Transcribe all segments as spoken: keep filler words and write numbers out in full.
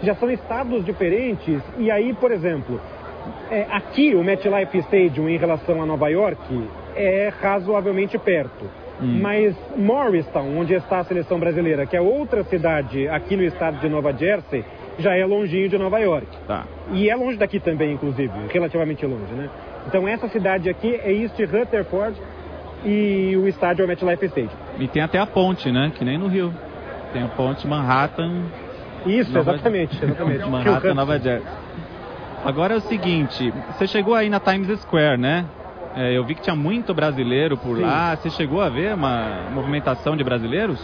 já são estados diferentes. E aí, por exemplo, é, aqui o MetLife Stadium em relação a Nova York é razoavelmente perto. Hum. Mas Morristown, onde está a seleção brasileira, que é outra cidade aqui no estado de Nova Jersey, já é longinho de Nova York. Tá. E é longe daqui também, inclusive, relativamente longe, né? Então essa cidade aqui é East Rutherford e o estádio é o MetLife Stadium. E tem até a ponte, né? Que nem no Rio. Tem a ponte Manhattan. Isso, Nova... exatamente. exatamente. Manhattan, Nova Jersey. Agora é o seguinte, você chegou aí na Times Square, né? É, eu vi que tinha muito brasileiro por Sim. lá. Você chegou a ver uma movimentação de brasileiros?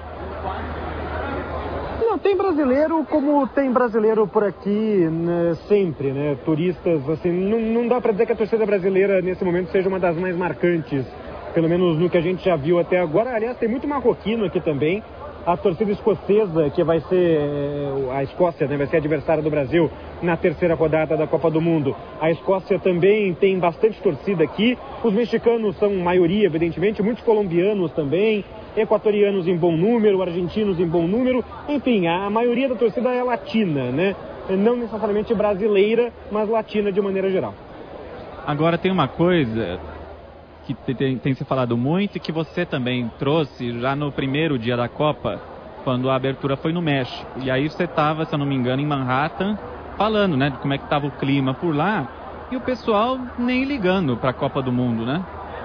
Não, tem brasileiro como tem brasileiro por aqui, né, sempre, né? Turistas, assim, não, não dá pra dizer que a torcida brasileira nesse momento seja uma das mais marcantes, pelo menos no que a gente já viu até agora. Aliás, tem muito marroquino aqui também. A torcida escocesa, que vai ser a Escócia, né, vai ser adversária do Brasil na terceira rodada da Copa do Mundo. A Escócia também tem bastante torcida aqui. Os mexicanos são maioria, evidentemente, muitos colombianos também, equatorianos em bom número, argentinos em bom número. Enfim, a maioria da torcida é latina, né? Não necessariamente brasileira, mas latina de maneira geral. Agora tem uma coisa que tem, tem se falado muito e que você também trouxe já no primeiro dia da Copa, quando a abertura foi no México. E aí você estava, se eu não me engano, em Manhattan, falando, né, de como é que estava o clima por lá, e o pessoal nem ligando para a Copa do Mundo, né?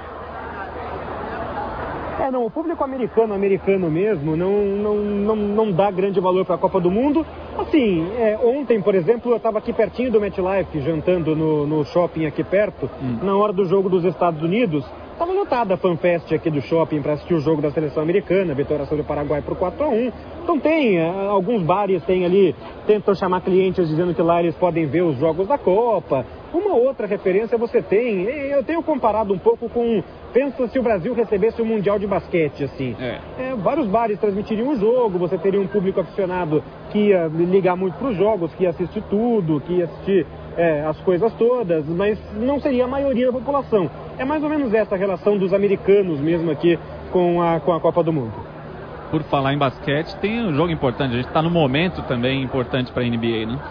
É, não, o público americano, americano mesmo, não, não, não, não dá grande valor para a Copa do Mundo. Assim, é, ontem, por exemplo, eu estava aqui pertinho do MetLife, jantando no, no shopping aqui perto, hum. na hora do jogo dos Estados Unidos. Estava lotada a fanfest aqui do shopping para assistir o jogo da seleção americana, vitória sobre o Paraguai por quatro a um. Então tem, é, alguns bares tem ali, tentam chamar clientes dizendo que lá eles podem ver os jogos da Copa. Uma outra referência você tem, eu tenho comparado um pouco com, pensa se o Brasil recebesse o Mundial de Basquete, assim. É. É, vários bares transmitiriam o jogo, você teria um público aficionado que ia ligar muito para os jogos, que ia assistir tudo, que ia assistir é, as coisas todas, mas não seria a maioria da população. É mais ou menos essa a relação dos americanos mesmo aqui com a, com a Copa do Mundo. Por falar em basquete, tem um jogo importante, a gente está no momento também importante para a N B A, né?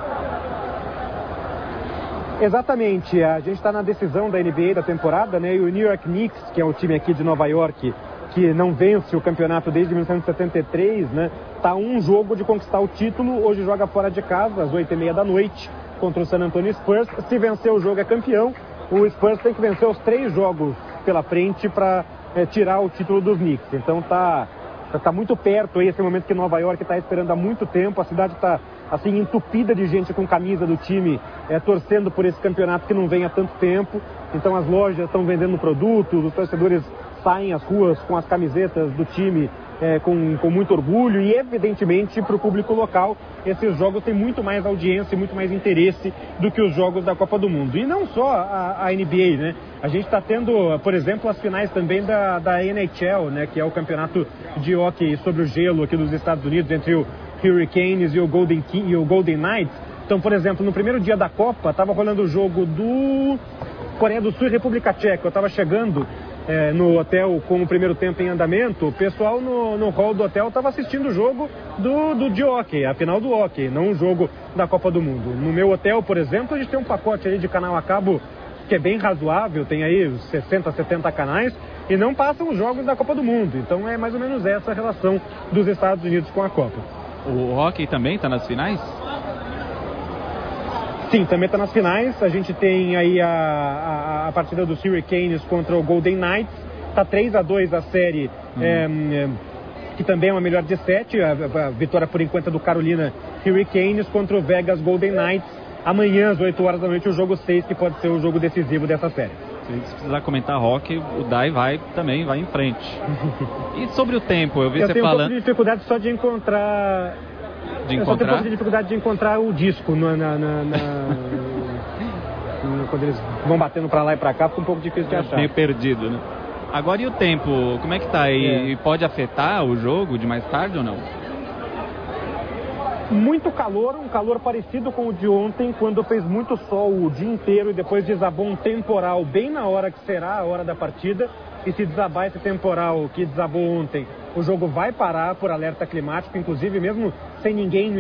Exatamente, a gente está na decisão da N B A da temporada, né? E o New York Knicks, que é o time aqui de Nova York, que não vence o campeonato desde mil novecentos e setenta e três, né? Tá um jogo de conquistar o título, hoje joga fora de casa, às oito e meia da noite, contra o San Antonio Spurs. Se vencer o jogo é campeão, o Spurs tem que vencer os três jogos pela frente para é, tirar o título dos Knicks. Então tá, tá muito perto aí esse momento que Nova York está esperando há muito tempo, a cidade está assim, entupida de gente com camisa do time, é, torcendo por esse campeonato que não vem há tanto tempo. Então as lojas estão vendendo produtos, os torcedores saem às ruas com as camisetas do time é, com, com muito orgulho e, evidentemente, para o público local, esses jogos têm muito mais audiência e muito mais interesse do que os jogos da Copa do Mundo. E não só a, a N B A, né? A gente está tendo, por exemplo, as finais também da, da N H L, né? Que é o campeonato de hóquei sobre o gelo aqui dos Estados Unidos, entre o Hurricanes e o Golden, King, e o Golden Knights. Então, por exemplo, no primeiro dia da Copa, estava rolando o jogo do Coreia do Sul e República Tcheca. Eu estava chegando é, no hotel com o primeiro tempo em andamento, o pessoal no, no hall do hotel estava assistindo o jogo do, do de hóquei, a final do hóquei, não o jogo da Copa do Mundo. No meu hotel, por exemplo, a gente tem um pacote aí de canal a cabo que é bem razoável, tem aí sessenta, setenta canais, e não passam os jogos da Copa do Mundo. Então é mais ou menos essa a relação dos Estados Unidos com a Copa. O hóquei também está nas finais? Sim, também está nas finais. A gente tem aí a, a, a partida dos Hurricanes contra o Golden Knights. Está três a dois a série, hum. é, é, que também é uma melhor de sete. A, a vitória por enquanto é do Carolina Hurricanes contra o Vegas Golden Knights. Amanhã, às oito horas da noite, o jogo seis, que pode ser o jogo decisivo dessa série. Se precisar comentar hockey, o Dai vai também, vai em frente. E sobre o tempo, eu vi eu você tenho falando... um pouco de dificuldade só de encontrar... De eu encontrar? só tenho um pouco de dificuldade de encontrar o disco na... na, na, na... quando eles vão batendo pra lá e pra cá, fica um pouco difícil de achar. Meio perdido, né? Agora, e o tempo? Como é que tá aí? É. Pode afetar o jogo de mais tarde ou não? Muito calor, um calor parecido com o de ontem, quando fez muito sol o dia inteiro e depois desabou um temporal bem na hora que será a hora da partida. E se desabar esse temporal que desabou ontem, o jogo vai parar por alerta climático, inclusive mesmo sem ninguém no